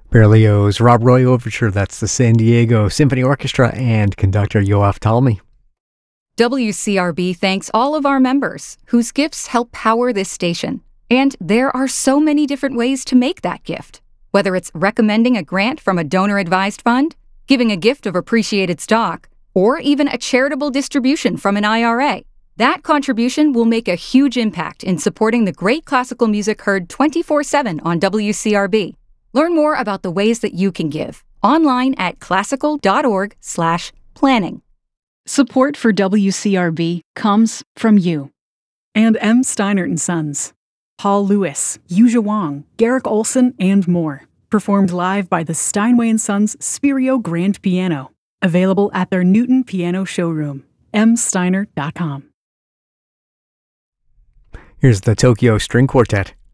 Berlioz' Rob Roy Overture, that's the San Diego Symphony Orchestra and conductor Yoav Talmi. WCRB thanks all of our members whose gifts help power this station. And there are so many different ways to make that gift. Whether it's recommending a grant from a donor-advised fund, giving a gift of appreciated stock, or even a charitable distribution from an IRA, that contribution will make a huge impact in supporting the great classical music heard 24/7 on WCRB. Learn more about the ways that you can give online at classical.org/planning. Support for WCRB comes from you. And M. Steinert & Sons. Paul Lewis, Yuja Wang, Garrick Olson, and more. Performed live by the Steinway & Sons Spirio Grand Piano. Available at their Newton Piano Showroom. msteiner.com. Here's the Tokyo String Quartet.